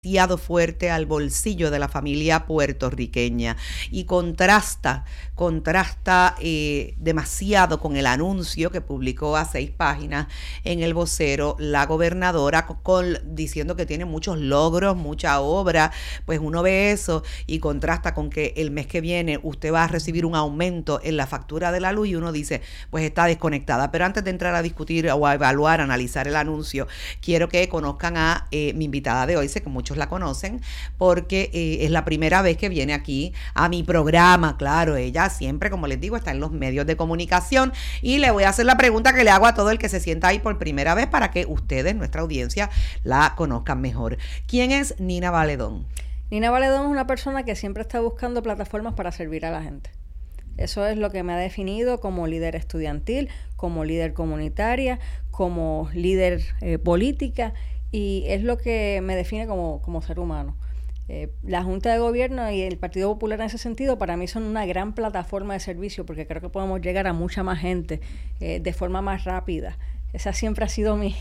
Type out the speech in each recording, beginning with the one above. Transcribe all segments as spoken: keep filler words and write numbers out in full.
demasiado fuerte al bolsillo de la familia puertorriqueña y contrasta, contrasta eh, demasiado con el anuncio que publicó a seis páginas en El Vocero la gobernadora con, con, diciendo que tiene muchos logros, mucha obra. Pues uno ve eso y contrasta con que el mes que viene usted va a recibir un aumento en la factura de la luz y uno dice, pues está desconectada. Pero antes de entrar a discutir o a evaluar, a analizar el anuncio, quiero que conozcan a eh, mi invitada de hoy. Sé que muchos la conocen porque eh, es la primera vez que viene aquí a mi programa. Claro, ella siempre, como les digo, está en los medios de comunicación y le voy a hacer la pregunta que le hago a todo el que se sienta ahí por primera vez para que ustedes, nuestra audiencia, la conozcan mejor. ¿Quién es Nina Valedón? Nina Valedón es una persona que siempre está buscando plataformas para servir a la gente. Eso es lo que me ha definido como líder estudiantil, como líder comunitaria, como líder eh, política, y es lo que me define como, como ser humano. Eh, la Junta de Gobierno y el Partido Popular en ese sentido para mí son una gran plataforma de servicio porque creo que podemos llegar a mucha más gente eh, de forma más rápida. Esa siempre ha sido mi,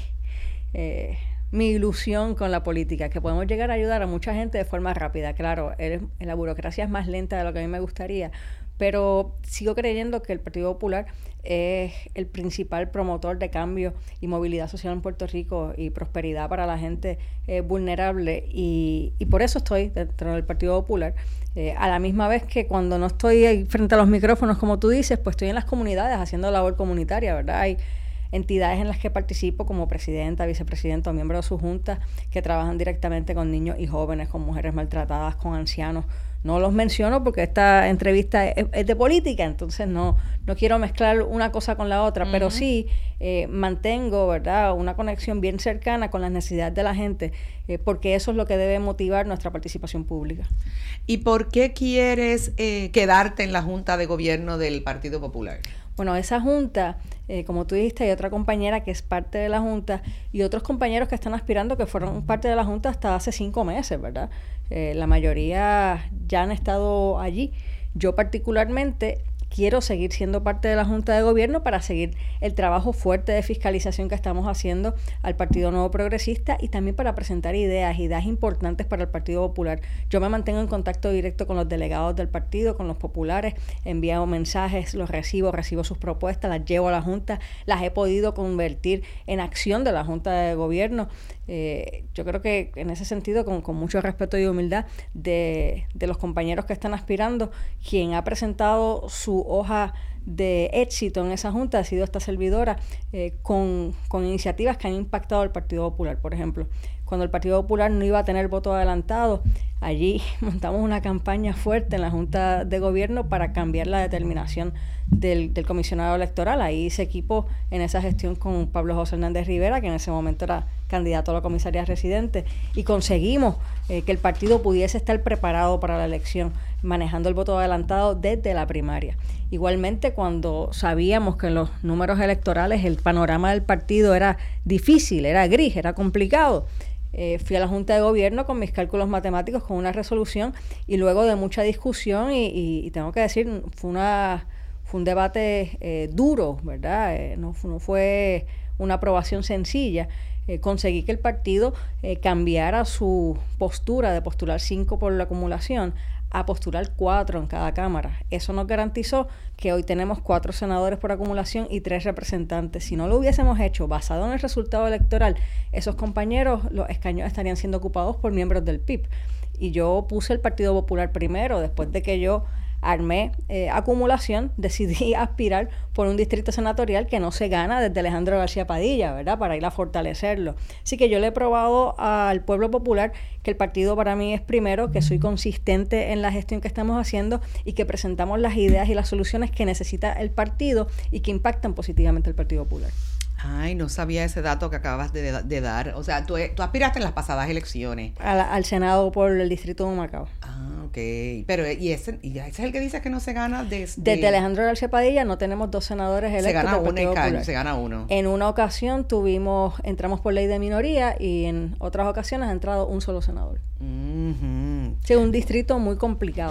eh, mi ilusión con la política, que podemos llegar a ayudar a mucha gente de forma rápida. Claro, eres, la burocracia es más lenta de lo que a mí me gustaría, pero sigo creyendo que el Partido Popular es el principal promotor de cambio y movilidad social en Puerto Rico y prosperidad para la gente eh, vulnerable y, y por eso estoy dentro del Partido Popular. Eh, a la misma vez que cuando no estoy ahí frente a los micrófonos, como tú dices, pues estoy en las comunidades haciendo labor comunitaria, ¿verdad? Hay entidades en las que participo como presidenta, vicepresidenta o miembro de su junta que trabajan directamente con niños y jóvenes, con mujeres maltratadas, con ancianos. No los menciono porque esta entrevista es, es de política, entonces no, no quiero mezclar una cosa con la otra, uh-huh. pero sí eh, mantengo, ¿verdad?, una conexión bien cercana con las necesidades de la gente, eh, porque eso es lo que debe motivar nuestra participación pública. ¿Y por qué quieres eh, quedarte en la Junta de Gobierno del Partido Popular? Bueno, esa junta, eh, como tú dijiste, hay otra compañera que es parte de la junta y otros compañeros que están aspirando que fueron parte de la junta hasta hace cinco meses, ¿verdad? Eh, la mayoría ya han estado allí. Yo particularmente quiero seguir siendo parte de la Junta de Gobierno para seguir el trabajo fuerte de fiscalización que estamos haciendo al Partido Nuevo Progresista y también para presentar ideas, ideas importantes para el Partido Popular. Yo me mantengo en contacto directo con los delegados del partido, con los populares, envío mensajes, los recibo, recibo sus propuestas, las llevo a la Junta, las he podido convertir en acción de la Junta de Gobierno. Eh, yo creo que en ese sentido, con, con mucho respeto y humildad de, de los compañeros que están aspirando, quien ha presentado su hoja de éxito en esa junta ha sido esta servidora eh, con, con iniciativas que han impactado al Partido Popular. Por ejemplo, cuando el Partido Popular no iba a tener voto adelantado, allí montamos una campaña fuerte en la Junta de Gobierno para cambiar la determinación del, del comisionado electoral. Ahí se equipó en esa gestión con Pablo José Hernández Rivera, que en ese momento era candidato a la comisaría residente, y conseguimos eh, que el partido pudiese estar preparado para la elección, manejando el voto adelantado desde la primaria. Igualmente, cuando sabíamos que en los números electorales el panorama del partido era difícil, era gris, era complicado, eh, fui a la Junta de Gobierno con mis cálculos matemáticos, con una resolución, y luego de mucha discusión, y, y, y tengo que decir, fue, una, fue un debate eh, duro, ¿verdad? Eh, no, no fue una aprobación sencilla. Eh, conseguí que el partido eh, cambiara su postura de postular cinco por la acumulación a postular cuatro en cada cámara. Eso nos garantizó que hoy tenemos cuatro senadores por acumulación y tres representantes. Si no lo hubiésemos hecho basado en el resultado electoral, esos compañeros, los escaños estarían siendo ocupados por miembros del P I B. Y yo puse el Partido Popular primero, después de que yo armé eh, acumulación, decidí aspirar por un distrito senatorial que no se gana desde Alejandro García Padilla, ¿verdad?, para ir a fortalecerlo. Así que yo le he probado al pueblo popular que el partido para mí es primero, que soy consistente en la gestión que estamos haciendo y que presentamos las ideas y las soluciones que necesita el partido y que impactan positivamente al Partido Popular. Ay, no sabía ese dato que acabas de, de dar. O sea, tú, tú aspiraste en las pasadas elecciones. A la, al Senado por el distrito de Humacao. Ah, ok. Pero, ¿y ese, y ese es el que dice que no se gana desde...? Desde Alejandro García Padilla no tenemos dos senadores electos. Se gana del uno Partido en cada, Popular. se gana uno. En una ocasión tuvimos, entramos por ley de minoría y en otras ocasiones ha entrado un solo senador. Uh-huh. Sí, un distrito muy complicado.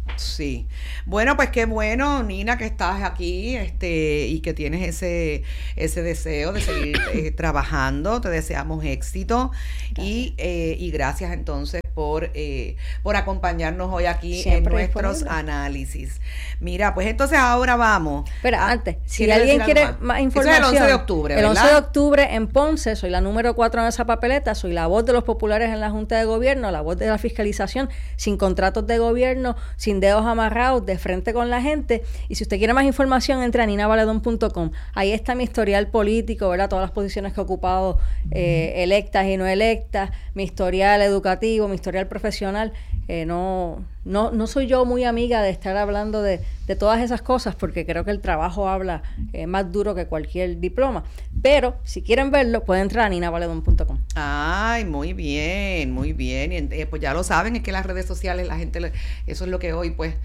Sí. Bueno, pues qué bueno, Nina, que estás aquí, este, y que tienes ese, ese deseo de seguir eh, trabajando. Te deseamos éxito. Y, eh, y gracias entonces por, eh, por acompañarnos hoy aquí Siempre en nuestros disponible. análisis. Mira, pues entonces ahora vamos. Pero a, antes, si ¿quieres alguien decir algo quiere más? más Eso información. es el once de octubre, El ¿verdad? once de octubre en Ponce, soy la número cuatro en esa papeleta, soy la voz de los populares en la Junta de Gobierno, la voz de la fiscalización, sin contratos de gobierno, sin dedos amarrados, de frente con la gente. Y si usted quiere más información, entre a nina valedón punto com. Ahí está mi historial político, ¿verdad? Todas las posiciones que he ocupado, eh, electas y no electas, mi historial educativo, mi historial profesional. Eh, no, no, no soy yo muy amiga de estar hablando de, de todas esas cosas, porque creo que el trabajo habla eh, más duro que cualquier diploma. Pero si quieren verlo, pueden entrar a nina valedón punto com. Ay, muy bien, muy bien. Y, eh, pues ya lo saben, es que las redes sociales, la gente, eso es lo que hoy, pues,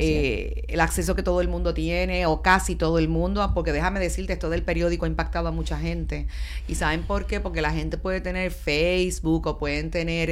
eh, el acceso que todo el mundo tiene, o casi todo el mundo, porque déjame decirte, esto del periódico ha impactado a mucha gente. ¿Y saben por qué? Porque la gente puede tener Facebook, o pueden tener,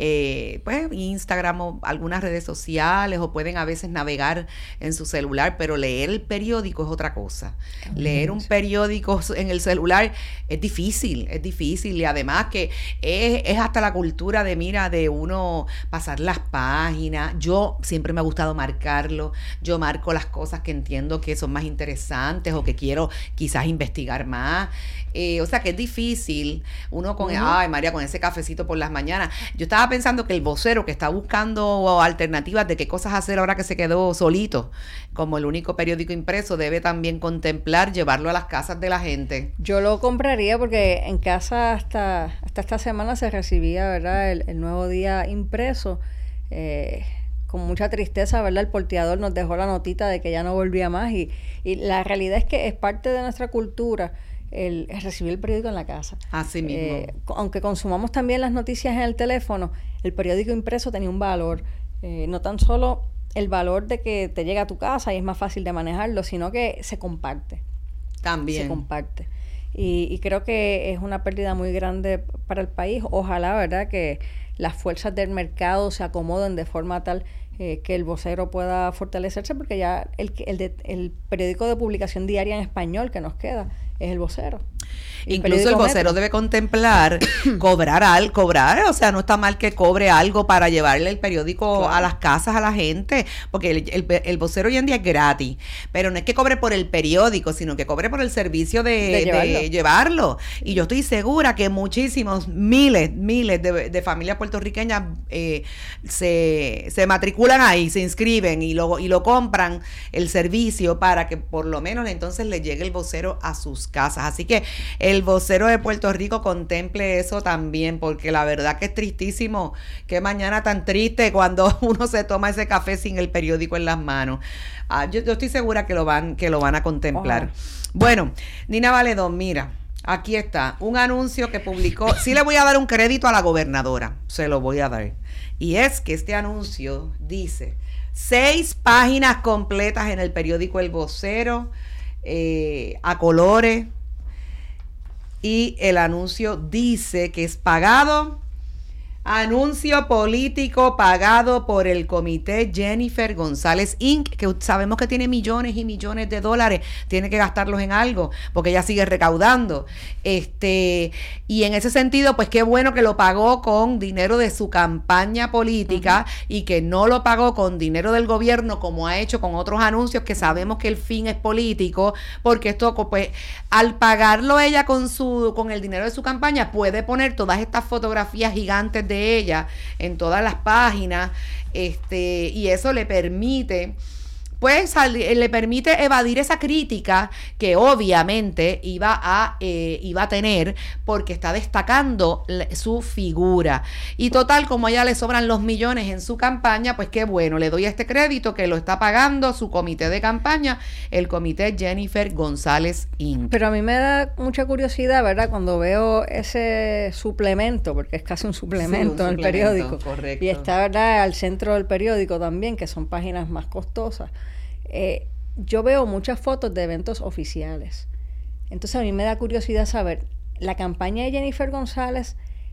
eh, pues, Instagram, o algunas redes sociales, o pueden a veces navegar en su celular, pero leer el periódico es otra cosa. Leer un periódico en el celular es difícil, es difícil, y además que es, es hasta la cultura de, mira, de uno pasar las páginas. Yo siempre me ha gustado marcarlo, yo marco las cosas que entiendo que son más interesantes o que quiero quizás investigar más. Eh, o sea que es difícil uno con, uh-huh. ay María, con ese cafecito por las mañanas. Yo estaba pensando que el vocero que está buscando alternativas de qué cosas hacer ahora que se quedó solito, como el único periódico impreso, debe también contemplar llevarlo a las casas de la gente. Yo lo compraría porque en casa hasta, hasta esta semana se recibía, ¿verdad?, el, el Nuevo Día impreso. Eh, con mucha tristeza, ¿verdad?, el porteador nos dejó la notita de que ya no volvía más, y, y la realidad es que es parte de nuestra cultura el, el recibir el periódico en la casa. Así mismo. Eh, aunque consumamos también las noticias en el teléfono, el periódico impreso tenía un valor, eh, no tan solo el valor de que te llega a tu casa y es más fácil de manejarlo, sino que se comparte. También. Se comparte. Y, y creo que es una pérdida muy grande para el país. Ojalá, ¿verdad?, que las fuerzas del mercado se acomoden de forma tal eh, que el vocero pueda fortalecerse, porque ya el, el, de, el periódico de publicación diaria en español que nos queda es el vocero. El Incluso el vocero Metro debe contemplar cobrar al cobrar, o sea, no está mal que cobre algo para llevarle el periódico claro. a las casas a la gente, porque el, el, el vocero hoy en día es gratis, pero no es que cobre por el periódico, sino que cobre por el servicio de, de, llevarlo. de llevarlo. Y yo estoy segura que muchísimos, miles, miles de, de familias puertorriqueñas eh, se, se matriculan ahí, se inscriben y lo, y lo compran el servicio para que por lo menos entonces le llegue el vocero a sus casas. Así que el vocero de Puerto Rico contemple eso también, porque la verdad que es tristísimo, qué mañana tan triste cuando uno se toma ese café sin el periódico en las manos. Ah, yo, yo estoy segura que lo van, que lo van a contemplar. Oh. Bueno, Nina Valedón, mira, aquí está, un anuncio que publicó, sí le voy a dar un crédito a la gobernadora, se lo voy a dar, y es que este anuncio dice, seis páginas completas en el periódico El Vocero, eh, a colores, y el anuncio dice que es pagado, anuncio político pagado por el comité Jennifer González incorporated, que sabemos que tiene millones y millones de dólares, tiene que gastarlos en algo, porque ella sigue recaudando. Este, y en ese sentido, pues qué bueno que lo pagó con dinero de su campaña política, uh-huh. y que no lo pagó con dinero del gobierno, como ha hecho con otros anuncios que sabemos que el fin es político, porque esto, pues, al pagarlo ella con su, con el dinero de su campaña, puede poner todas estas fotografías gigantes de ella en todas las páginas, este, y eso le permite, pues, le permite evadir esa crítica que obviamente iba a, eh, iba a tener, porque está destacando su figura. Y total, como a ella le sobran los millones en su campaña, pues qué bueno, le doy este crédito que lo está pagando su comité de campaña, el comité Jennifer González incorporated. Pero a mí me da mucha curiosidad, ¿verdad?, cuando veo ese suplemento, porque es casi un suplemento, sí, un en suplemento, el periódico. Correcto. Y está, ¿verdad?, al centro del periódico también, que son páginas más costosas. Eh, yo veo muchas fotos de eventos oficiales. Entonces a mí me da curiosidad saber, la campaña de Jennifer González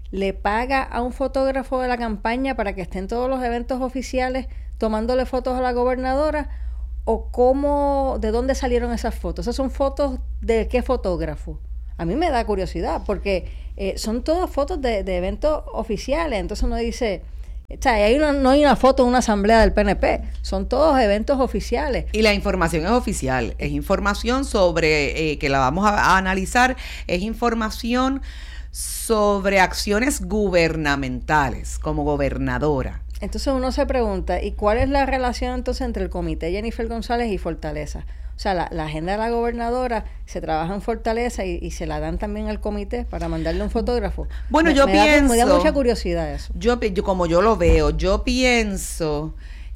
le paga a un fotógrafo de la campaña para que esté en todos los eventos oficiales tomándole fotos a la gobernadora? ¿O cómo, de dónde salieron esas fotos? ¿Esas son fotos de qué fotógrafo? A mí me da curiosidad, porque eh, son todas fotos de, de eventos oficiales. Entonces uno dice, o sea, hay una, no hay una foto de una asamblea del P N P, son todos eventos oficiales. Y la información es oficial, es información sobre, eh, que la vamos a, a analizar, es información sobre acciones gubernamentales como gobernadora. Entonces uno se pregunta, ¿y cuál es la relación entonces entre el comité Jennifer González y Fortaleza? O sea, la, la agenda de la gobernadora se trabaja en Fortaleza y, y se la dan también al comité para mandarle un fotógrafo. Bueno, me, yo me pienso... Da, me da mucha curiosidad eso. Yo, yo, como yo lo veo, yo pienso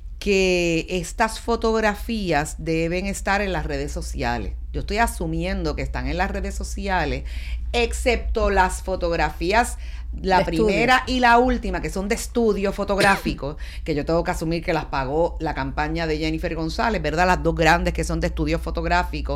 que estas fotografías deben estar en las redes sociales. Yo estoy asumiendo que están en las redes sociales, excepto las fotografías, la de primera estudio. Y la última, que son de estudio fotográfico, que yo tengo que asumir que las pagó la campaña de Jennifer González, ¿verdad? Las dos grandes que son de estudio fotográfico.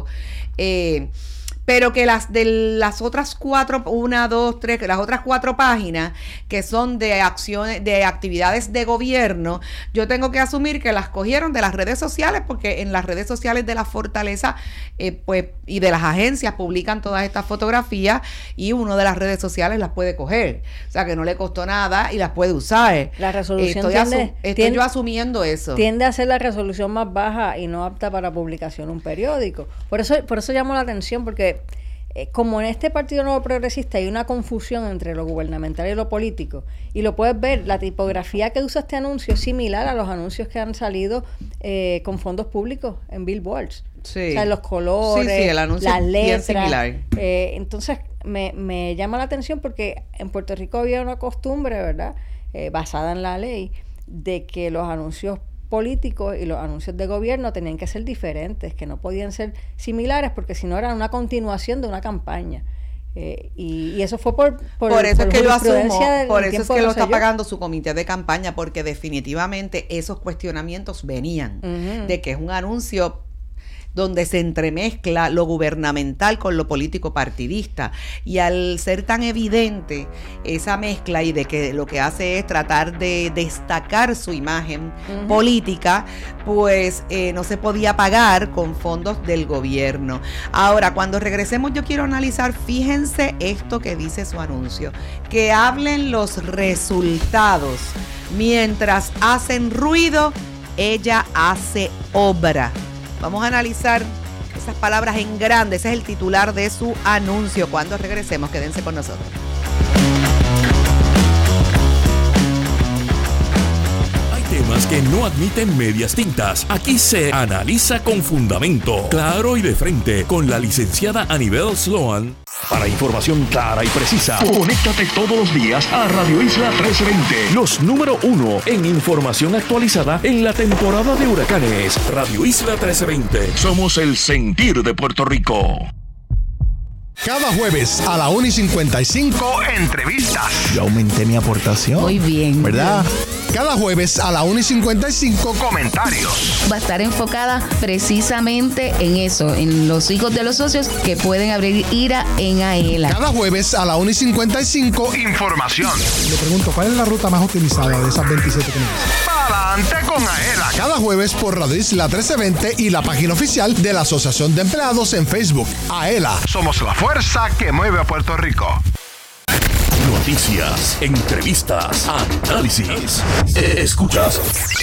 Eh, pero que las de las otras cuatro, una, dos, tres, las otras cuatro páginas que son de acciones, de actividades de gobierno, yo tengo que asumir que las cogieron de las redes sociales, porque en las redes sociales de la Fortaleza, eh, pues, y de las agencias publican todas estas fotografías y uno de las redes sociales las puede coger. O sea, que no le costó nada y las puede usar. La resolución estoy, tiende, asu- estoy tiende, yo asumiendo eso. Tiende a ser la resolución más baja y no apta para publicación en un periódico. Por eso, por eso llamó la atención, porque eh, como en este Partido Nuevo Progresista hay una confusión entre lo gubernamental y lo político, y lo puedes ver, la tipografía que usa este anuncio es similar a los anuncios que han salido eh, con fondos públicos en billboards. Sí. O sea, los colores, sí, sí, el anuncio las letras. Bien similar. Eh, entonces, me, me llama la atención porque en Puerto Rico había una costumbre, ¿verdad?, eh, basada en la ley, de que los anuncios políticos y los anuncios de gobierno tenían que ser diferentes, que no podían ser similares, porque si no eran una continuación de una campaña. Eh, y, y eso fue por por, por eso por es que yo asumo, del, por del eso es que lo está yo. pagando su comité de campaña, porque definitivamente esos cuestionamientos venían uh-huh. de que es un anuncio donde se entremezcla lo gubernamental con lo político partidista, y al ser tan evidente esa mezcla y de que lo que hace es tratar de destacar su imagen uh-huh. política, pues eh, no se podía pagar con fondos del gobierno. Ahora, cuando regresemos, yo quiero analizar, fíjense esto que dice su anuncio, que hablen los resultados, mientras hacen ruido, ella hace obra. Vamos a analizar esas palabras en grande. Ese es el titular de su anuncio. Cuando regresemos, quédense con nosotros. Hay temas que no admiten medias tintas. Aquí se analiza con fundamento, claro y de frente, con la licenciada Anibel Sloan. Para información clara y precisa, conéctate todos los días a Radio Isla trece veinte. Los número uno en información actualizada en la temporada de huracanes. Radio Isla trece veinte. Somos el sentir de Puerto Rico. Cada jueves a la una y cincuenta y cinco, entrevistas. Yo aumenté mi aportación. Muy bien. ¿Verdad? Cada jueves a la una y cincuenta y cinco, comentarios. Va a estar enfocada precisamente en eso, en los hijos de los socios que pueden abrir IRA en AELA. Cada jueves a la una y cincuenta y cinco, información. Le pregunto, ¿cuál es la ruta más utilizada de esas veintisiete que me dicen? Adelante con AELA. Cada jueves por Radio Isla trece veinte y la página oficial de la Asociación de Empleados en Facebook. AELA. Somos la fuerza que mueve a Puerto Rico. Noticias, entrevistas, análisis. Escuchas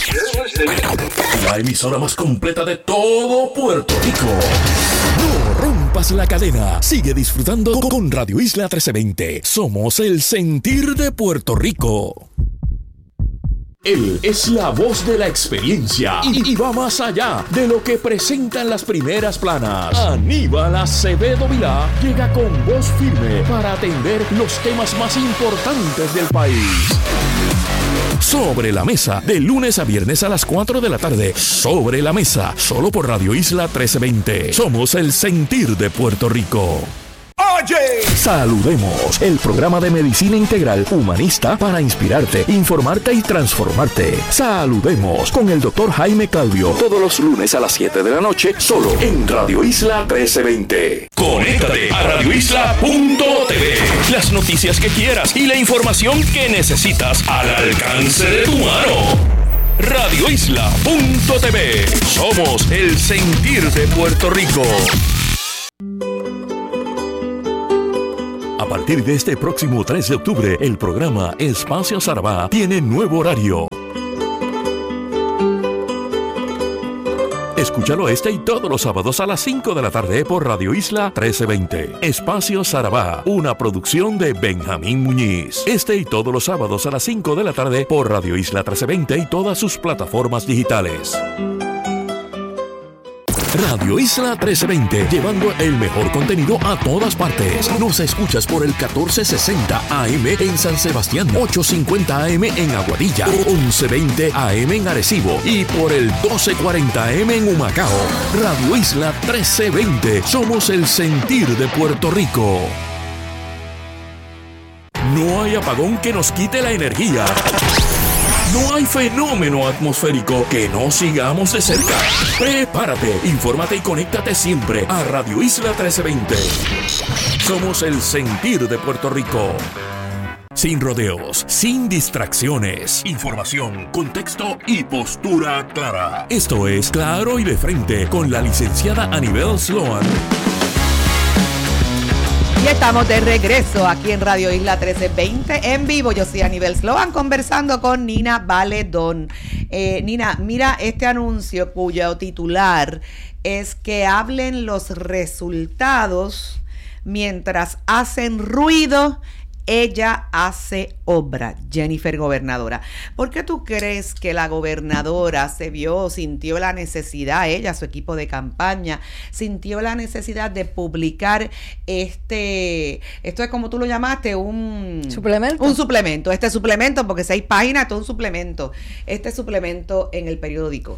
la emisora más completa de todo Puerto Rico. No rompas la cadena. Sigue disfrutando con Radio Isla trece veinte. Somos el sentir de Puerto Rico. Él es la voz de la experiencia y, y va más allá de lo que presentan las primeras planas. Aníbal Acevedo Vilá llega con voz firme para atender los temas más importantes del país. Sobre la Mesa, de lunes a viernes a las cuatro de la tarde. Sobre la Mesa, solo por Radio Isla trece veinte. Somos el sentir de Puerto Rico. Valle. Saludemos, el programa de medicina integral humanista para inspirarte, informarte y transformarte. Saludemos con el doctor Jaime Calvio, todos los lunes a las siete de la noche, solo en Radio Isla trece veinte. Conéctate a radio isla punto t v. Las noticias que quieras y la información que necesitas al alcance de tu mano. radio isla punto t v. Somos el sentir de Puerto Rico. A partir de este próximo tres de octubre, el programa Espacio Sarabá tiene nuevo horario. Escúchalo este y todos los sábados a las cinco de la tarde por Radio Isla trece veinte. Espacio Sarabá, una producción de Benjamín Muñiz. Este y todos los sábados a las cinco de la tarde por Radio Isla trece veinte y todas sus plataformas digitales. Radio Isla trece veinte, llevando el mejor contenido a todas partes. Nos escuchas por el catorce sesenta A M en San Sebastián, ochocientos cincuenta A M en Aguadilla, once veinte A M en Arecibo y por el doce cuarenta A M en Humacao. Radio Isla trece veinte, somos el sentir de Puerto Rico. No hay apagón que nos quite la energía. No hay fenómeno atmosférico que no sigamos de cerca. Prepárate, infórmate y conéctate siempre a Radio Isla trece veinte. Somos el sentir de Puerto Rico. Sin rodeos, sin distracciones. Información, contexto y postura clara. Esto es Claro y de Frente con la licenciada Anibel Sloan. Y estamos de regreso aquí en Radio Isla trece veinte en vivo. Yo soy Anibel Sloan conversando con Nina Valedón. Eh, Nina, mira este anuncio cuyo titular es que hablen los resultados mientras hacen ruido. Ella hace obra, Jennifer gobernadora. ¿Por qué tú crees que la gobernadora se vio, sintió la necesidad, ella, su equipo de campaña, sintió la necesidad de publicar este, esto es como tú lo llamaste, un suplemento? Un suplemento, este suplemento, porque seis páginas, todo un suplemento, este suplemento en el periódico.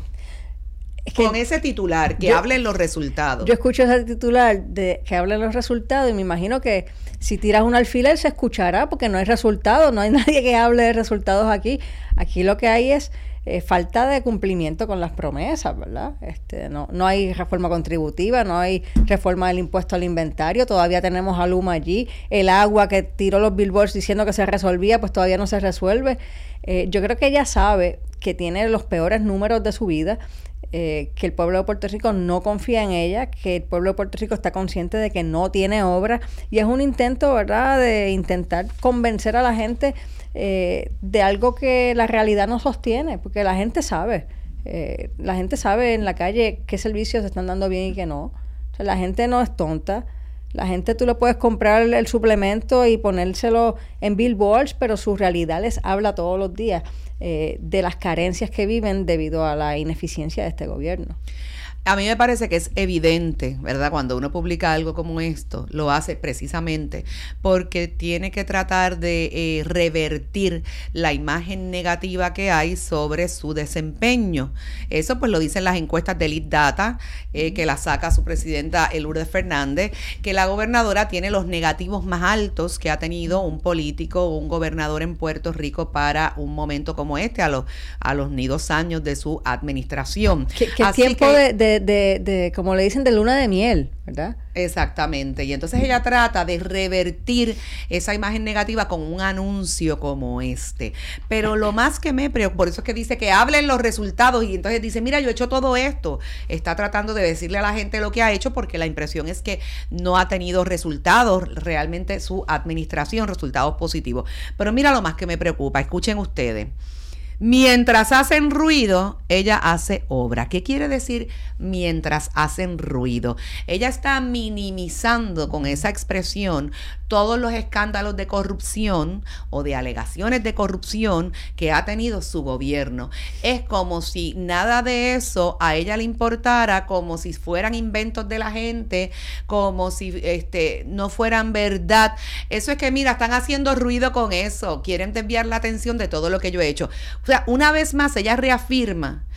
Es que con ese titular, que yo, hablen los resultados. Yo escucho ese titular de que hablen los resultados y me imagino que si tiras un alfiler se escuchará porque no hay resultados, no hay nadie que hable de resultados aquí. Aquí lo que hay es eh, falta de cumplimiento con las promesas, ¿verdad? Este, no, no hay reforma contributiva, no hay reforma del impuesto al inventario, todavía tenemos a Luma allí, el agua que tiró los billboards diciendo que se resolvía, pues todavía no se resuelve. Eh, yo creo que ella sabe que tiene los peores números de su vida, Eh, que el pueblo de Puerto Rico no confía en ella, que el pueblo de Puerto Rico está consciente de que no tiene obra y es un intento, ¿verdad?, de intentar convencer a la gente eh, de algo que la realidad no sostiene, porque la gente sabe, eh, la gente sabe en la calle qué servicios se están dando bien y qué no. O sea, la gente no es tonta. La gente tú le puedes comprar el, el suplemento y ponérselo en billboards, pero su realidad les habla todos los días eh, de las carencias que viven debido a la ineficiencia de este gobierno. A mí me parece que es evidente, ¿verdad? Cuando uno publica algo como esto, lo hace precisamente porque tiene que tratar de eh, revertir la imagen negativa que hay sobre su desempeño. Eso pues lo dicen las encuestas de Lead Data, eh, que la saca su presidenta Lourdes Fernández, que la gobernadora tiene los negativos más altos que ha tenido un político o un gobernador en Puerto Rico para un momento como este, a los, a los ni dos años de su administración. ¿Qué, qué tiempo que, de, de De, de, como le dicen, de luna de miel, ¿verdad? Exactamente, y entonces ella trata de revertir esa imagen negativa con un anuncio como este, pero lo más que me preocupa, por eso es que dice que hablen los resultados y entonces dice, mira, yo he hecho todo esto, está tratando de decirle a la gente lo que ha hecho porque la impresión es que no ha tenido resultados, realmente su administración, resultados positivos, pero mira lo más que me preocupa, escuchen ustedes. Mientras hacen ruido, ella hace obra. ¿Qué quiere decir mientras hacen ruido? Ella está minimizando con esa expresión todos los escándalos de corrupción o de alegaciones de corrupción que ha tenido su gobierno. Es como si nada de eso a ella le importara, como si fueran inventos de la gente, como si este, no fueran verdad. Eso es que, mira, están haciendo ruido con eso, quieren desviar la atención de todo lo que yo he hecho. O sea, una vez más ella reafirma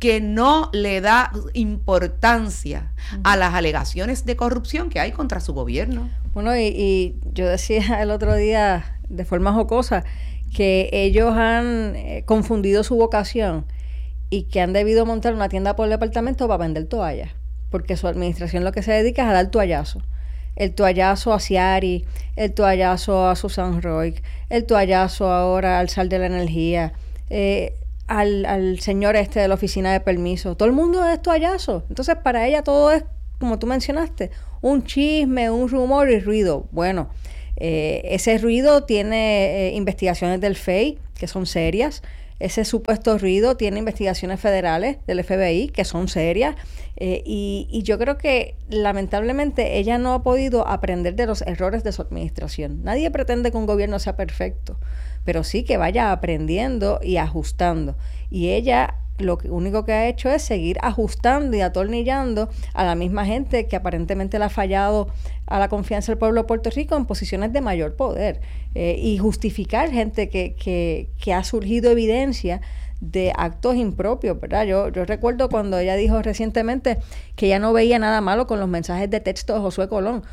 que no le da importancia uh-huh. a las alegaciones de corrupción que hay contra su gobierno. Bueno, y, y yo decía el otro día de forma jocosa que ellos han eh, confundido su vocación y que han debido montar una tienda por departamento para vender toallas, porque su administración lo que se dedica es a dar toallazo. El toallazo a Ciari, el toallazo a Susan Roig, el toallazo ahora al Sal de la Energía, eh, al, al señor este de la oficina de permiso. Todo el mundo es toallazo. Entonces, para ella todo es, como tú mencionaste, un chisme, un rumor y ruido. Bueno, eh, ese ruido tiene eh, investigaciones del F E I, que son serias. Ese supuesto ruido tiene investigaciones federales del F B I que son serias eh, y, y yo creo que lamentablemente ella no ha podido aprender de los errores de su administración. Nadie pretende que un gobierno sea perfecto, pero sí que vaya aprendiendo y ajustando. Y ella lo único que ha hecho es seguir ajustando y atornillando a la misma gente que aparentemente le ha fallado a la confianza del pueblo de Puerto Rico en posiciones de mayor poder eh, y justificar gente que, que, que ha surgido evidencia de actos impropios, ¿verdad? Yo, yo recuerdo cuando ella dijo recientemente que ella no veía nada malo con los mensajes de texto de Josué Colón,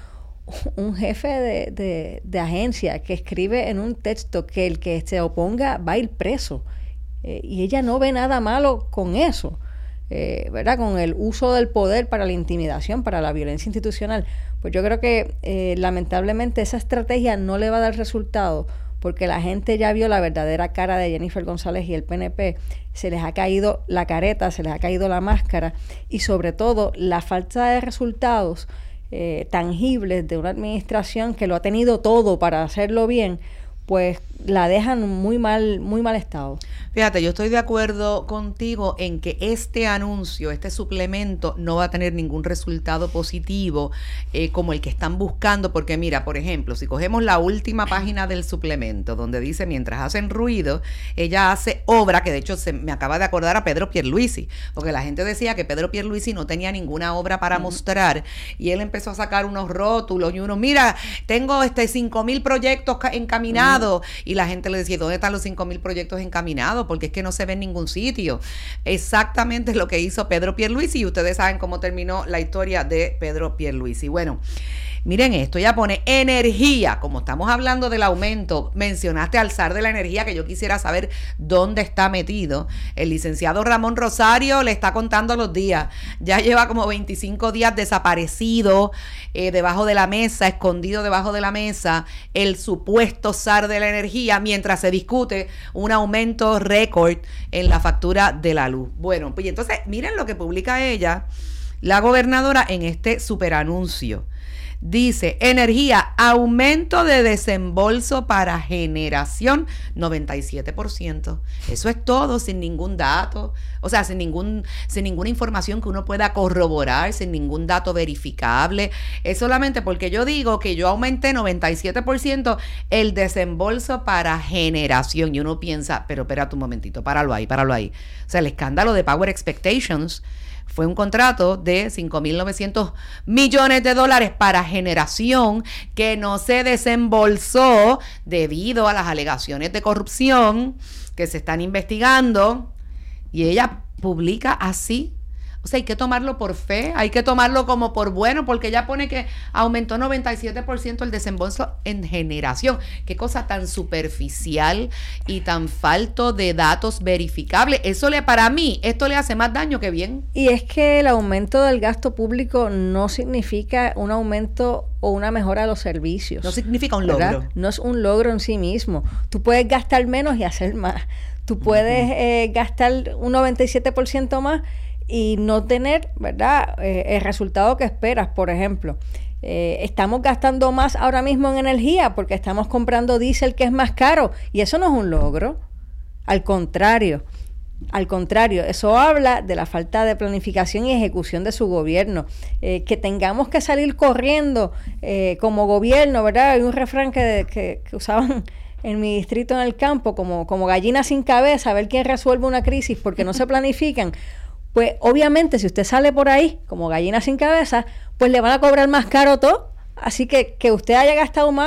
un jefe de, de, de agencia que escribe en un texto que el que se oponga va a ir preso. Eh, y ella no ve nada malo con eso, eh, ¿verdad? Con el uso del poder para la intimidación, para la violencia institucional. Pues yo creo que eh, lamentablemente esa estrategia no le va a dar resultado porque la gente ya vio la verdadera cara de Jennifer González y el P N P. Se les ha caído la careta, se les ha caído la máscara y sobre todo la falta de resultados eh, tangibles de una administración que lo ha tenido todo para hacerlo bien, pues la dejan muy mal, muy mal estado. Fíjate, yo estoy de acuerdo contigo en que este anuncio, este suplemento, no va a tener ningún resultado positivo eh, como el que están buscando, porque mira, por ejemplo, si cogemos la última página del suplemento, donde dice, mientras hacen ruido, ella hace obra, que de hecho se me acaba de acordar a Pedro Pierluisi, porque la gente decía que Pedro Pierluisi no tenía ninguna obra para uh-huh. mostrar, y él empezó a sacar unos rótulos y uno, mira, tengo este cinco mil proyectos encaminados, uh-huh. y la gente le decía, ¿dónde están los cinco mil proyectos encaminados? Porque es que no se ve en ningún sitio. Exactamente lo que hizo Pedro Pierluisi, y ustedes saben cómo terminó la historia de Pedro Pierluisi. Bueno, miren esto, ella pone energía, como estamos hablando del aumento, mencionaste al zar de la energía, que yo quisiera saber dónde está metido. El licenciado Ramón Rosario le está contando los días, ya lleva como veinticinco días desaparecido, eh, debajo de la mesa, escondido debajo de la mesa, el supuesto zar de la energía, mientras se discute un aumento récord en la factura de la luz. Bueno, pues entonces miren lo que publica ella, la gobernadora, en este superanuncio. Dice, energía, aumento de desembolso para generación, noventa y siete por ciento. Eso es todo, sin ningún dato, o sea, sin ningún, sin ninguna información que uno pueda corroborar, sin ningún dato verificable. Es solamente porque yo digo que yo aumenté noventa y siete por ciento el desembolso para generación. Y uno piensa, pero espérate un momentito, páralo ahí, páralo ahí. O sea, el escándalo de Power Expectations fue un contrato de cinco mil novecientos millones de dólares para generación que no se desembolsó debido a las alegaciones de corrupción que se están investigando, y ella publica así. O sea, hay que tomarlo por fe, hay que tomarlo como por bueno, porque ella pone que aumentó noventa y siete por ciento el desembolso en generación. Qué cosa tan superficial y tan falto de datos verificables. Eso le, para mí, esto le hace más daño que bien. Y es que el aumento del gasto público no significa un aumento o una mejora de los servicios. No significa un ¿verdad? logro. No es un logro en sí mismo. Tú puedes gastar menos y hacer más. Tú puedes uh-huh. eh, gastar un noventa y siete por ciento más y no tener, ¿verdad?, eh, el resultado que esperas. Por ejemplo, eh, estamos gastando más ahora mismo en energía porque estamos comprando diésel que es más caro, y eso no es un logro. Al contrario, al contrario, eso habla de la falta de planificación y ejecución de su gobierno. Eh, que tengamos que salir corriendo eh, como gobierno, ¿verdad? Hay un refrán que, que, que usaban en mi distrito en el campo, como, como gallina sin cabeza, a ver quién resuelve una crisis porque no se planifican. Pues obviamente si usted sale por ahí como gallina sin cabeza, pues le van a cobrar más caro todo. Así que que usted haya gastado más,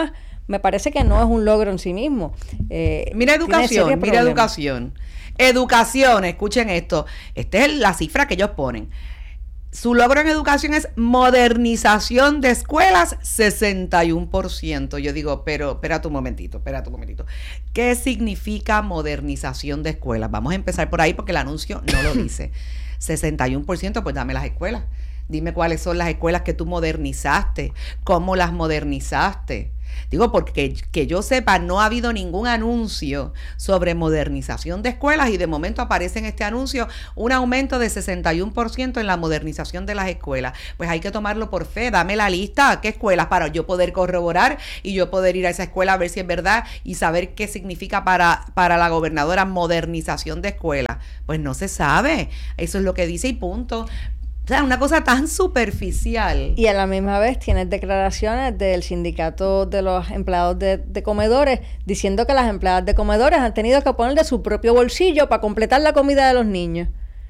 me parece que no es un logro en sí mismo. Eh, mira educación, mira educación. Educación, escuchen esto. Esta es la cifra que ellos ponen. Su logro en educación es modernización de escuelas, sesenta y uno por ciento. Yo digo, pero espérate un momentito, espérate un momentito. ¿Qué significa modernización de escuelas? Vamos a empezar por ahí porque el anuncio no lo dice. sesenta y uno por ciento, pues dame las escuelas. Dime cuáles son las escuelas que tú modernizaste, cómo las modernizaste. Digo, porque que yo sepa, no ha habido ningún anuncio sobre modernización de escuelas y de momento aparece en este anuncio un aumento de sesenta y uno por ciento en la modernización de las escuelas. Pues hay que tomarlo por fe, dame la lista, ¿qué escuelas? Para yo poder corroborar y yo poder ir a esa escuela a ver si es verdad y saber qué significa para, para la gobernadora modernización de escuelas. Pues no se sabe, eso es lo que dice y punto. O sea, una cosa tan superficial. Y a la misma vez tienes declaraciones del sindicato de los empleados de, de comedores diciendo que las empleadas de comedores han tenido que poner de su propio bolsillo para completar la comida de los niños.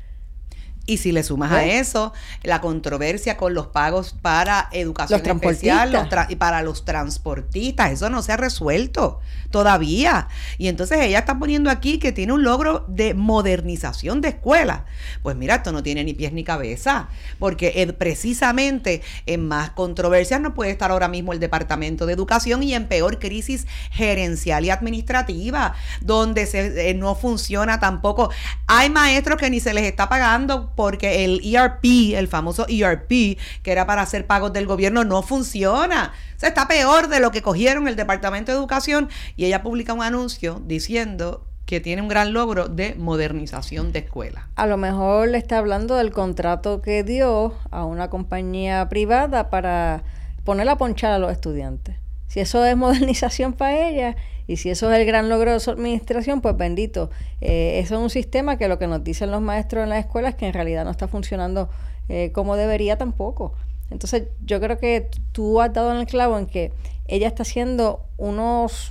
Y si le sumas ¿Eh? a eso la controversia con los pagos para educación los especial los tra- y para los transportistas, eso no se ha resuelto todavía. Y entonces ella está poniendo aquí que tiene un logro de modernización de escuelas. Pues mira, esto no tiene ni pies ni cabeza, porque eh, precisamente en más controversias no puede estar ahora mismo el Departamento de Educación y en peor crisis gerencial y administrativa, donde se, eh, no funciona tampoco. Hay maestros que ni se les está pagando porque el E R P, el famoso E R P, que era para hacer pagos del gobierno, no funciona. O sea, está peor de lo que cogieron el Departamento de Educación y ella publica un anuncio diciendo que tiene un gran logro de modernización de escuelas. A lo mejor le está hablando del contrato que dio a una compañía privada para ponerla a ponchar a los estudiantes. Si eso es modernización para ella y si eso es el gran logro de su administración, pues bendito. Eh, eso es un sistema que lo que nos dicen los maestros en las escuelas es que en realidad no está funcionando eh, como debería tampoco. Entonces yo creo que tú has dado en el clavo en que ella está haciendo unos,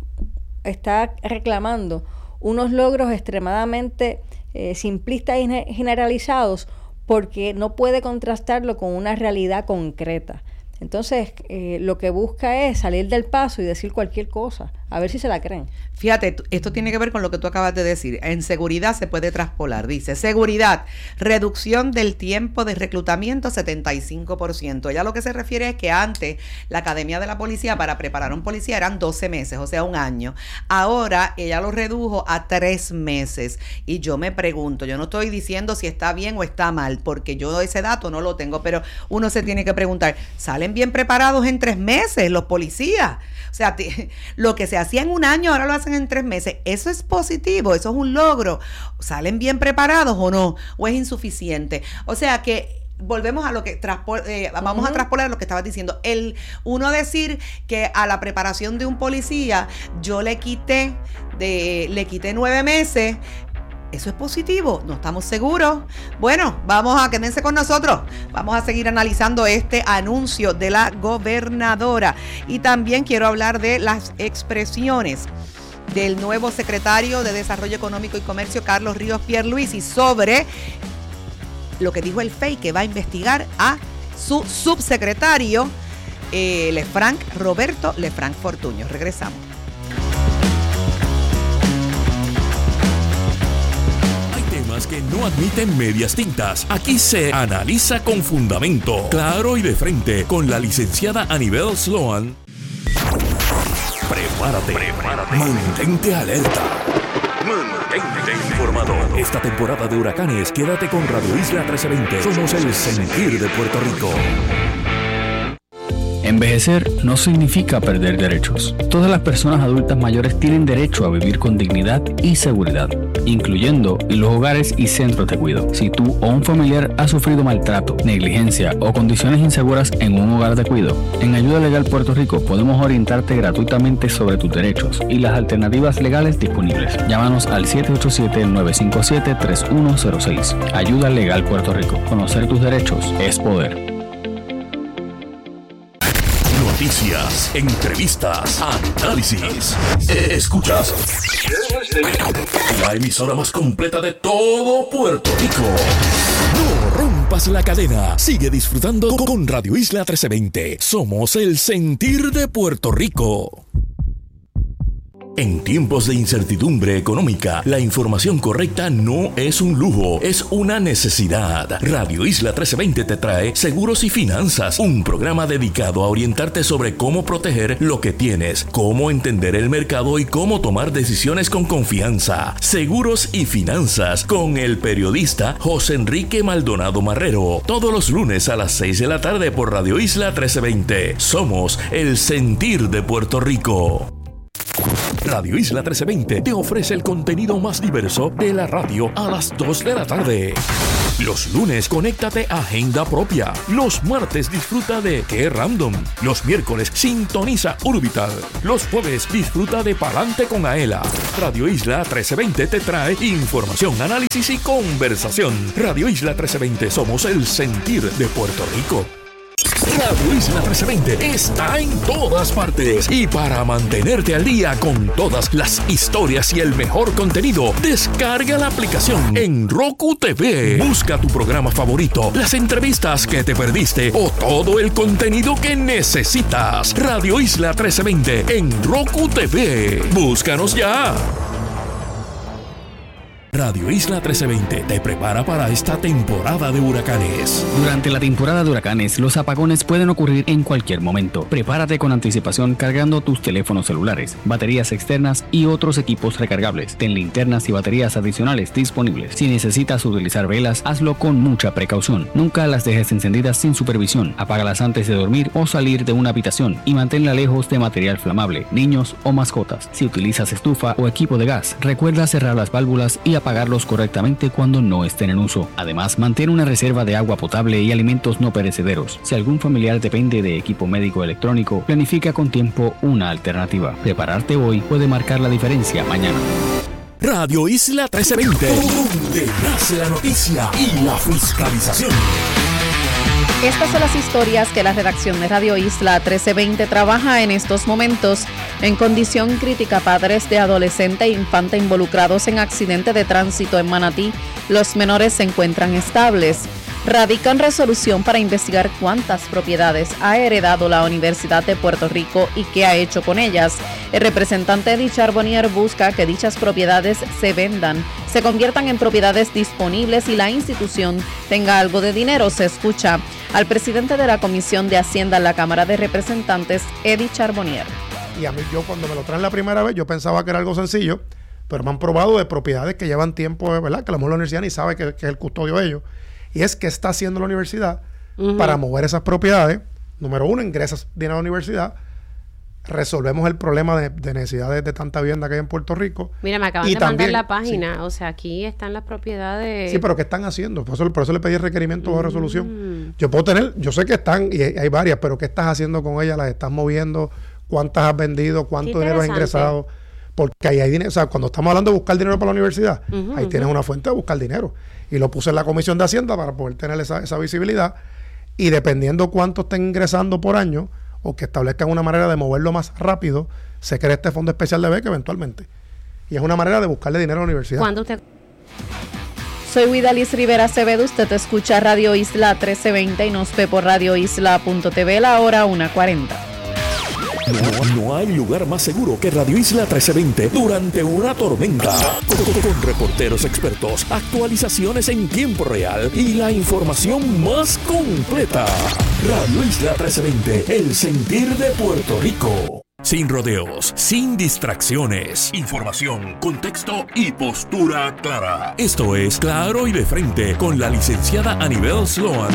está reclamando unos logros extremadamente eh, simplistas y generalizados porque no puede contrastarlo con una realidad concreta. Entonces, eh, lo que busca es salir del paso y decir cualquier cosa, a ver si se la creen. Fíjate, esto tiene que ver con lo que tú acabas de decir. En seguridad se puede traspolar. Dice, seguridad, reducción del tiempo de reclutamiento, setenta y cinco por ciento. Ya lo que se refiere es que antes la Academia de la Policía para preparar a un policía eran doce meses, o sea, un año. Ahora ella lo redujo a tres meses. Y yo me pregunto, yo no estoy diciendo si está bien o está mal, porque yo ese dato no lo tengo, pero uno se tiene que preguntar, ¿salen bien preparados en tres meses los policías? O sea, te, lo que se hacía en un año ahora lo hacen en tres meses. ¿Eso es positivo? ¿Eso es un logro? ¿Salen bien preparados o no? ¿O es insuficiente? O sea que volvemos a lo que transpo- eh, vamos uh-huh. a traspolar lo que estabas diciendo. El uno decir que a la preparación de un policía yo le quité de le quité nueve meses. ¿Eso es positivo? No estamos seguros. Bueno, vamos a quedarse con nosotros. Vamos a seguir analizando este anuncio de la gobernadora. Y también quiero hablar de las expresiones del nuevo secretario de Desarrollo Económico y Comercio, Carlos Ríos Pierluisi, sobre lo que dijo el F E I, que va a investigar a su subsecretario, eh, Lefranc, Roberto Lefranc Fortuño. Regresamos. Que no admiten medias tintas. Aquí se analiza con fundamento, claro y de frente, con la licenciada Anibel Sloan. Prepárate, prepárate. Mantente alerta. Mantente informado. Esta temporada de huracanes, quédate con Radio Isla trece veinte. Somos el sentir de Puerto Rico. Envejecer no significa perder derechos. Todas las personas adultas mayores tienen derecho a vivir con dignidad y seguridad, incluyendo en los hogares y centros de cuidado. Si tú o un familiar ha sufrido maltrato, negligencia o condiciones inseguras en un hogar de cuidado, en Ayuda Legal Puerto Rico podemos orientarte gratuitamente sobre tus derechos y las alternativas legales disponibles. Llámanos al siete ocho siete, nueve cinco siete, tres uno cero seis. Ayuda Legal Puerto Rico. Conocer tus derechos es poder. Noticias, entrevistas, análisis. Escuchas la emisora más completa de todo Puerto Rico. No rompas la cadena. Sigue disfrutando con Radio Isla trece veinte. Somos el sentir de Puerto Rico. En tiempos de incertidumbre económica, la información correcta no es un lujo, es una necesidad. Radio Isla trece veinte te trae Seguros y Finanzas, un programa dedicado a orientarte sobre cómo proteger lo que tienes, cómo entender el mercado y cómo tomar decisiones con confianza. Seguros y Finanzas con el periodista José Enrique Maldonado Marrero, todos los lunes a las seis de la tarde por Radio Isla trece veinte. Somos el sentir de Puerto Rico. Radio Isla trece veinte te ofrece el contenido más diverso de la radio a las dos de la tarde. Los lunes, conéctate a Agenda Propia. Los martes, disfruta de Qué Random. Los miércoles, sintoniza Urbital. Los jueves, disfruta de Palante con Aela. Radio Isla trece veinte te trae información, análisis y conversación. Radio Isla trece veinte, somos el sentir de Puerto Rico. Radio Isla trece veinte está en todas partes y para mantenerte al día con todas las historias y el mejor contenido, descarga la aplicación en Roku T V. Busca tu programa favorito, las entrevistas que te perdiste o todo el contenido que necesitas. Radio Isla trece veinte en Roku T V. Búscanos ya. Radio Isla trece veinte te prepara para esta temporada de huracanes. Durante la temporada de huracanes, los apagones pueden ocurrir en cualquier momento. Prepárate con anticipación cargando tus teléfonos celulares, baterías externas y otros equipos recargables. Ten linternas y baterías adicionales disponibles. Si necesitas utilizar velas, hazlo con mucha precaución. Nunca las dejes encendidas sin supervisión. Apágalas antes de dormir o salir de una habitación y manténla lejos de material flamable, niños o mascotas. Si utilizas estufa o equipo de gas, recuerda cerrar las válvulas y apagarlos correctamente cuando no estén en uso. Además, mantén una reserva de agua potable y alimentos no perecederos. Si algún familiar depende de equipo médico electrónico, planifica con tiempo una alternativa. Prepararte hoy puede marcar la diferencia mañana. Radio Isla trece veinte, donde nace la noticia y la fiscalización. Estas son las historias que la redacción de Radio Isla trece veinte trabaja en estos momentos. En condición crítica, padres de adolescente e infante involucrados en accidente de tránsito en Manatí. Los menores se encuentran estables. Radican resolución para investigar cuántas propiedades ha heredado la Universidad de Puerto Rico y qué ha hecho con ellas. El representante Eddie Charbonnier busca que dichas propiedades se vendan, se conviertan en propiedades disponibles y la institución tenga algo de dinero. Se escucha al presidente de la Comisión de Hacienda en la Cámara de Representantes, Eddie Charbonnier. Y a mí, yo cuando me lo traen la primera vez, yo pensaba que era algo sencillo, pero me han probado de propiedades que llevan tiempo, ¿verdad? Que a lo mejor la universidad ni sabe que, que es el custodio de ellos. Y es que está haciendo la universidad uh-huh. para mover esas propiedades. Número uno, ingresas dinero a la universidad. Resolvemos el problema de, de necesidades de tanta vivienda que hay en Puerto Rico. Mira, me acaban y de también, mandar la página. Sí. O sea, aquí están las propiedades. Sí, pero ¿qué están haciendo? Por eso, por eso le pedí el requerimiento uh-huh. de resolución. Yo puedo tener, yo sé que están, y hay, hay varias, pero ¿qué estás haciendo con ellas? ¿Las estás moviendo? ¿Cuántas has vendido? ¿Cuánto dinero has ingresado? Porque ahí hay dinero. O sea, cuando estamos hablando de buscar dinero para la universidad, uh-huh, ahí uh-huh. tienes una fuente de buscar dinero. Y lo puse en la Comisión de Hacienda para poder tener esa, esa visibilidad. Y dependiendo cuánto estén ingresando por año, o que establezcan una manera de moverlo más rápido, se crea este fondo especial de beca eventualmente. Y es una manera de buscarle dinero a la universidad. ¿Cuándo usted? Soy Widalis Rivera Acevedo. Usted escucha Radio Isla trece veinte y nos ve por radio isla punto t v, la hora una cuarenta. No, no hay lugar más seguro que Radio Isla trece veinte durante una tormenta. Con, con reporteros expertos, actualizaciones en tiempo real y la información más completa. Radio Isla trece veinte, el sentir de Puerto Rico. Sin rodeos, sin distracciones. Información, contexto y postura clara. Esto es Claro y de Frente con la licenciada Anibel Sloan.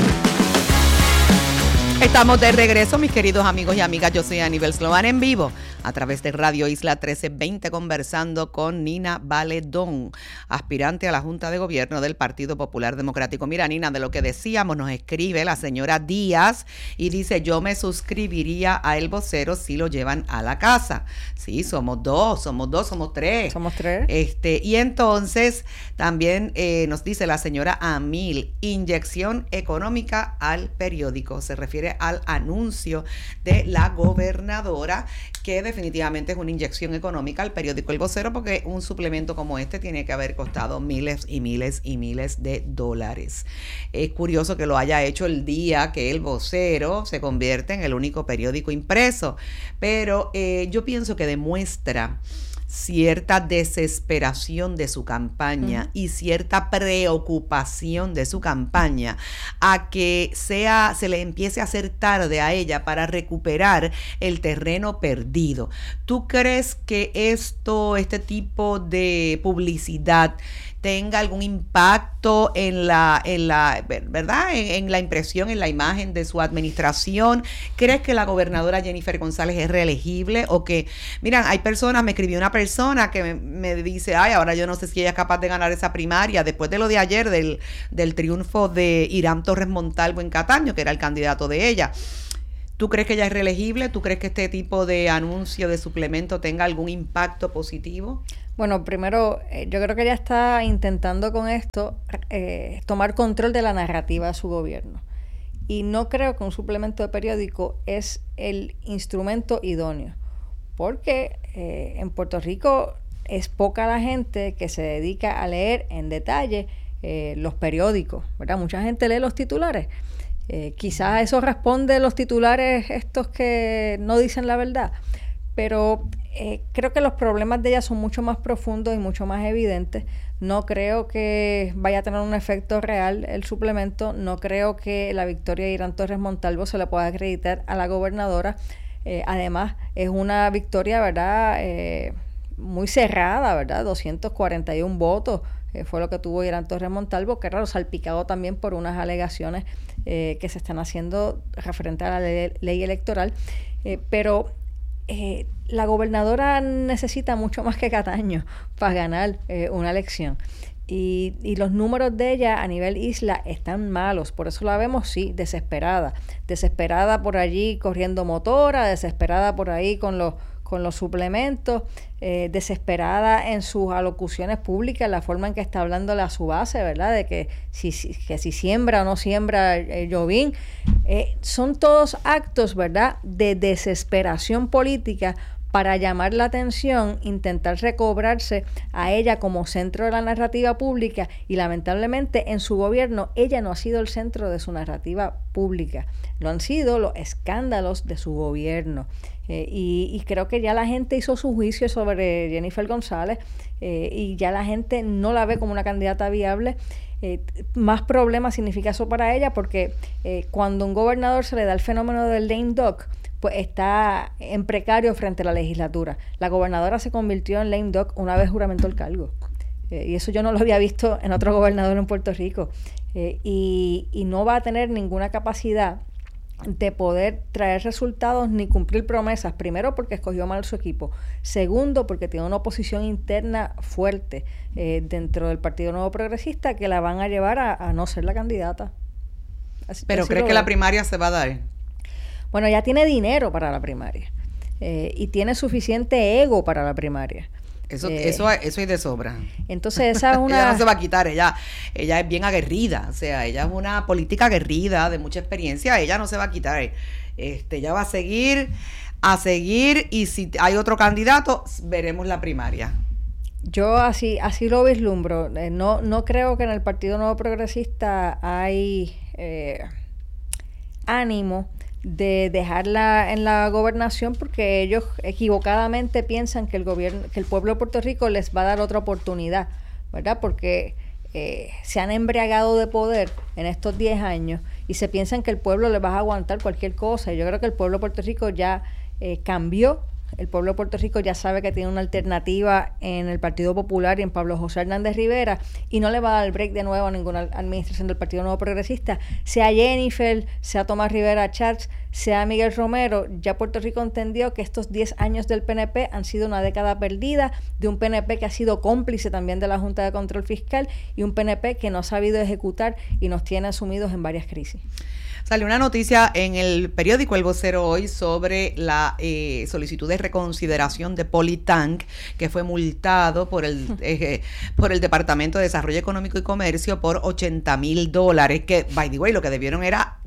Estamos de regreso, mis queridos amigos y amigas. Yo soy Anibel Sloan en vivo a través de Radio Isla trece veinte, conversando con Nina Valedón, aspirante a la Junta de Gobierno del Partido Popular Democrático. Mira, Nina, de lo que decíamos, nos escribe la señora Díaz y dice: yo me suscribiría a El Vocero si lo llevan a la casa. Sí, somos dos, somos dos, somos tres. Somos tres. Este, y entonces también eh, nos dice la señora Amil: inyección económica al periódico. Se refiere al anuncio de la gobernadora, que definitivamente es una inyección económica al periódico El Vocero, porque un suplemento como este tiene que haber costado miles y miles y miles de dólares. Es curioso que lo haya hecho el día que El Vocero se convierte en el único periódico impreso, pero eh, yo pienso que demuestra cierta desesperación de su campaña uh-huh. y cierta preocupación de su campaña a que sea se le empiece a hacer tarde a ella para recuperar el terreno perdido. ¿Tú crees que esto, este tipo de publicidad tenga algún impacto en la, en la, ¿verdad? En, en la impresión, en la imagen de su administración? ¿Crees que la gobernadora Jennifer González es reelegible? O que, miran, hay personas, me escribió una persona que me, me dice, ay, ahora yo no sé si ella es capaz de ganar esa primaria, después de lo de ayer, del, del triunfo de Irán Torres Montalvo en Cataño, que era el candidato de ella. ¿Tú crees que ella es reelegible? ¿Tú crees que este tipo de anuncio, de suplemento, tenga algún impacto positivo? Bueno, primero, eh, yo creo que ella está intentando con esto eh, tomar control de la narrativa de su gobierno. Y no creo que un suplemento de periódico es el instrumento idóneo. Porque eh, en Puerto Rico es poca la gente que se dedica a leer en detalle eh, los periódicos, ¿verdad? Mucha gente lee los titulares. Eh, quizás eso responde a los titulares estos que no dicen la verdad. Pero eh, creo que los problemas de ella son mucho más profundos y mucho más evidentes. No creo que vaya a tener un efecto real el suplemento. No creo que la victoria de Irán Torres Montalvo se le pueda acreditar a la gobernadora. Eh, además, es una victoria, ¿verdad?, eh, muy cerrada, ¿verdad? doscientos cuarenta y uno votos eh, fue lo que tuvo Irán Torres Montalvo, que era salpicado también por unas alegaciones eh, que se están haciendo referente a la ley, ley electoral. Eh, pero... Eh, la gobernadora necesita mucho más que Cataño para ganar eh, una elección. Y, y los números de ella a nivel isla están malos. Por eso la vemos, sí, desesperada. Desesperada por allí corriendo motora, desesperada por ahí con los, con los suplementos, eh, desesperada en sus alocuciones públicas, la forma en que está hablándole a su base, ¿verdad? De que si, si, que si siembra o no siembra eh, Jovín. Eh, son todos actos, ¿verdad?, de desesperación política para llamar la atención, intentar recobrarse a ella como centro de la narrativa pública, y lamentablemente en su gobierno ella no ha sido el centro de su narrativa pública, lo han sido los escándalos de su gobierno. Eh, y, y creo que ya la gente hizo su juicio sobre Jennifer González eh, y ya la gente no la ve como una candidata viable. Eh, más problemas significa eso para ella, porque eh, cuando a un gobernador se le da el fenómeno del lame duck, pues está en precario frente a la legislatura. La gobernadora se convirtió en lame duck una vez juramentó el cargo. Eh, y eso yo no lo había visto en otro gobernador en Puerto Rico. Eh, y, y no va a tener ninguna capacidad de poder traer resultados ni cumplir promesas. Primero, porque escogió mal su equipo. Segundo, porque tiene una oposición interna fuerte eh, dentro del Partido Nuevo Progresista que la van a llevar a, a no ser la candidata. Así, ¿Pero así crees que veo. la primaria se va a dar? Bueno, ya tiene dinero para la primaria eh, y tiene suficiente ego para la primaria. Eso, eh, eso, eso es de sobra. Entonces esa es una... ella no se va a quitar, ella, ella es bien aguerrida, o sea, ella es una política aguerrida, de mucha experiencia, ella no se va a quitar. Este, ella va a seguir, a seguir, y si hay otro candidato, veremos la primaria. Yo así, así lo vislumbro. Eh, no, no creo que en el Partido Nuevo Progresista hay eh, ánimo de dejarla en la gobernación, porque ellos equivocadamente piensan que el gobierno, que el pueblo de Puerto Rico les va a dar otra oportunidad, ¿verdad? Porque eh, se han embriagado de poder en estos diez años y se piensan que el pueblo les va a aguantar cualquier cosa. Y yo creo que el pueblo de Puerto Rico ya eh, cambió. El pueblo de Puerto Rico ya sabe que tiene una alternativa en el Partido Popular y en Pablo José Hernández Rivera, y no le va a dar el break de nuevo a ninguna administración del Partido Nuevo Progresista, sea Jennifer, sea Tomás Rivera Chats, sea Miguel Romero. Ya Puerto Rico entendió que estos diez años del P N P han sido una década perdida, de un P N P que ha sido cómplice también de la Junta de Control Fiscal, y un P N P que no ha sabido ejecutar y nos tiene sumidos en varias crisis. Salió una noticia en el periódico El Vocero hoy sobre la eh, solicitud de reconsideración de Politank, que fue multado por el eh, por el Departamento de Desarrollo Económico y Comercio por ochenta mil dólares, que, by the way, lo que debieron era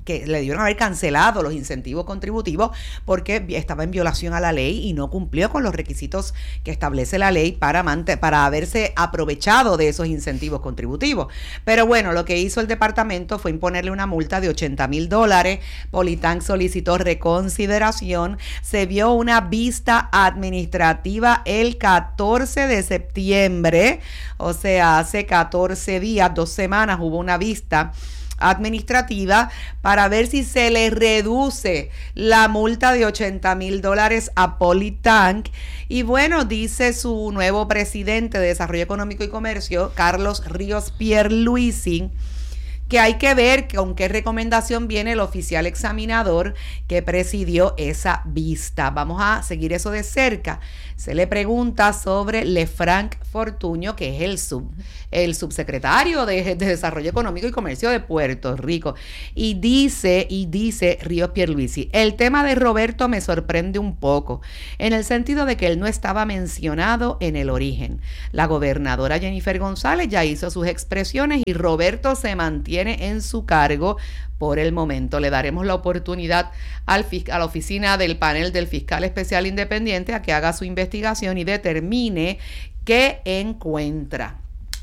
que le debieron haber cancelado los incentivos contributivos porque estaba en violación a la ley y no cumplió con los requisitos que establece la ley para, mant- para haberse aprovechado de esos incentivos contributivos. Pero bueno, lo que hizo el departamento fue imponerle una multa de ochenta mil dólares. Polytank solicitó reconsideración. Se vio una vista administrativa el catorce de septiembre, o sea, hace catorce días, dos semanas, hubo una vista administrativa para ver si se le reduce la multa de ochenta mil dólares a Polytank. Y bueno, dice su nuevo presidente de Desarrollo Económico y Comercio, Carlos Ríos Pierluisi, que hay que ver con qué recomendación viene el oficial examinador que presidió esa vista. Vamos a seguir eso de cerca. Se le pregunta sobre Lefranc Fortuño, que es el sub, el subsecretario de, de Desarrollo Económico y Comercio de Puerto Rico. Y dice, y dice Ríos Pierluisi, el tema de Roberto me sorprende un poco, en el sentido de que él no estaba mencionado en el origen. La gobernadora Jennifer González ya hizo sus expresiones y Roberto se mantiene en su cargo por el momento. Le daremos la oportunidad al a la oficina del panel del fiscal especial independiente a que haga su investigación y determine qué encuentra.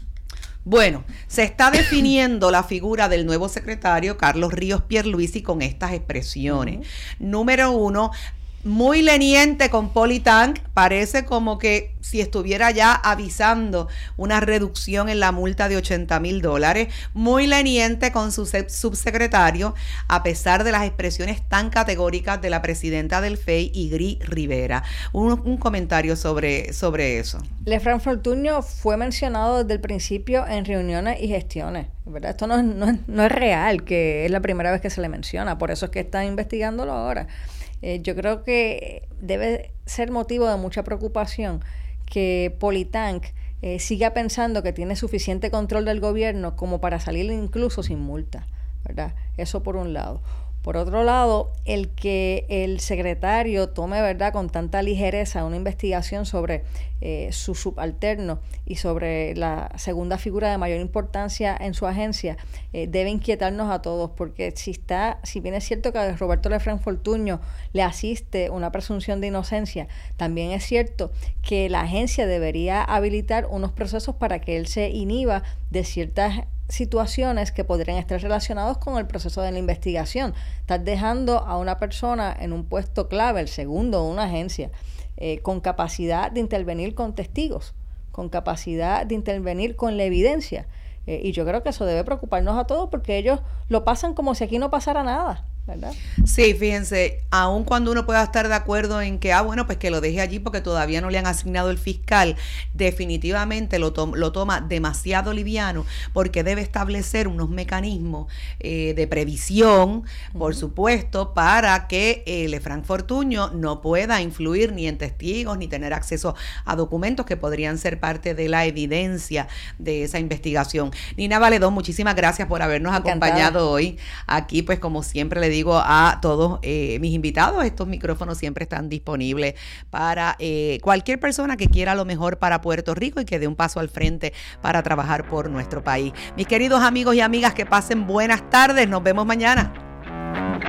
Bueno, se está definiendo la figura del nuevo secretario Carlos Ríos Pierluisi con estas expresiones. Uh-huh. Número uno, muy leniente con Polytank, parece como que si estuviera ya avisando una reducción en la multa de ochenta mil dólares, muy leniente con su subsecretario, a pesar de las expresiones tan categóricas de la presidenta del F E I, Igri Rivera. Un, un comentario sobre, sobre eso. Lefranc Fortuño fue mencionado desde el principio en reuniones y gestiones, ¿verdad? Esto no es, no es, no es real, que es la primera vez que se le menciona, por eso es que están investigándolo ahora. Eh, yo creo que debe ser motivo de mucha preocupación que Polytank eh, siga pensando que tiene suficiente control del gobierno como para salir incluso sin multa, ¿verdad? Eso por un lado. Por otro lado, el que el secretario tome, ¿verdad?, con tanta ligereza una investigación sobre eh, su subalterno y sobre la segunda figura de mayor importancia en su agencia, eh, debe inquietarnos a todos, porque si está, si bien es cierto que a Roberto Lefranc Fortuño le asiste una presunción de inocencia, también es cierto que la agencia debería habilitar unos procesos para que él se inhiba de ciertas situaciones que podrían estar relacionados con el proceso de la investigación. Estás dejando a una persona en un puesto clave, el segundo de una agencia, eh, con capacidad de intervenir con testigos, con capacidad de intervenir con la evidencia. Eh, y yo creo que eso debe preocuparnos a todos porque ellos lo pasan como si aquí no pasara nada, ¿verdad? Sí, fíjense, aun cuando uno pueda estar de acuerdo en que, ah, bueno, pues que lo deje allí porque todavía no le han asignado el fiscal, definitivamente lo, to- lo toma demasiado liviano porque debe establecer unos mecanismos eh, de previsión, uh-huh. por supuesto, para que eh, Lefranc Fortuño no pueda influir ni en testigos ni tener acceso a documentos que podrían ser parte de la evidencia de esa investigación. Nina Valedón, muchísimas gracias por habernos Encantada. acompañado hoy aquí, pues como siempre le digo a todos eh, mis invitados, estos micrófonos siempre están disponibles para eh, cualquier persona que quiera lo mejor para Puerto Rico y que dé un paso al frente para trabajar por nuestro país. Mis queridos amigos y amigas, que pasen buenas tardes, nos vemos mañana.